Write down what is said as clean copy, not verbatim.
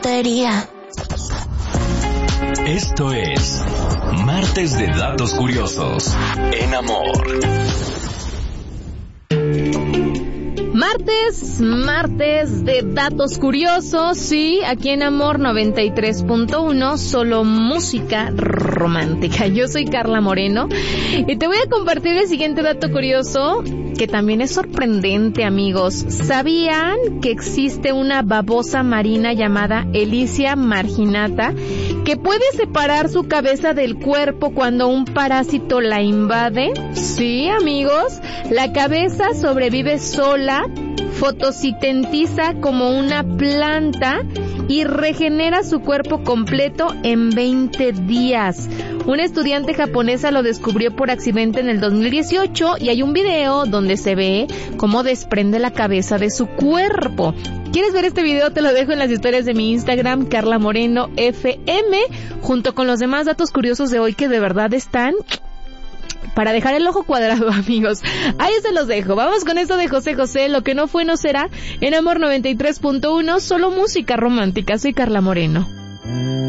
lotería. Esto es Martes de Datos Curiosos en Amor. Martes de Datos Curiosos, sí, aquí en Amor 93.1, solo música romántica. Yo soy Carla Moreno y te voy a compartir el siguiente dato curioso que también es sorprendente, amigos. ¿Sabían que existe una babosa marina llamada Elysia marginata que puede separar su cabeza del cuerpo cuando un parásito la invade? Sí, amigos, la cabeza sobrevive sola, fotosintetiza como una planta y regenera su cuerpo completo en 20 días. Una estudiante japonesa lo descubrió por accidente en el 2018 y hay un video donde se ve cómo desprende la cabeza de su cuerpo. ¿Quieres ver este video? Te lo dejo en las historias de mi Instagram, Carla Moreno FM, junto con los demás datos curiosos de hoy que de verdad están para dejar el ojo cuadrado, amigos. Ahí se los dejo. Vamos con esto de José José, Lo que no fue no será, en Amor 93.1, solo música romántica. Soy Carla Moreno.